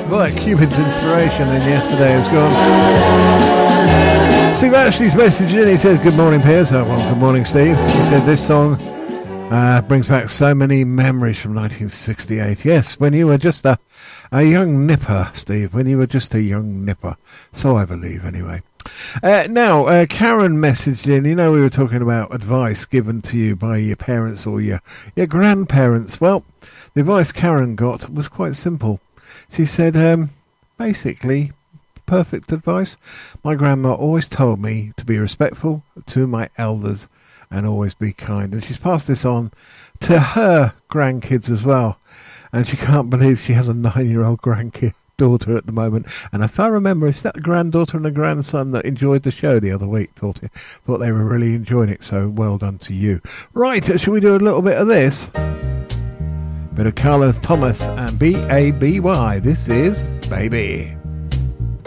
Well, that Cupid's inspiration in yesterday is gone. Steve Ashley's message in, he says, good morning, Piers. Oh, well, good morning, Steve. He said, this song brings back so many memories from 1968. Yes, when you were just a young nipper, Steve, when you were just a young nipper. So I believe, anyway. Now, Karen messaged in, you know, we were talking about advice given to you by your parents or your grandparents. Well, the advice Karen got was quite simple. She said, basically, perfect advice. My grandma always told me to be respectful to my elders and always be kind. And she's passed this on to her grandkids as well. And she can't believe she has a 9-year-old granddaughter at the moment. And if I remember, it's that granddaughter and a grandson that enjoyed the show the other week. Thought they were really enjoying it. So well done to you. Right, shall we do a little bit of this? Bit of Carlos Thomas and B.A.B.Y. This is Baby.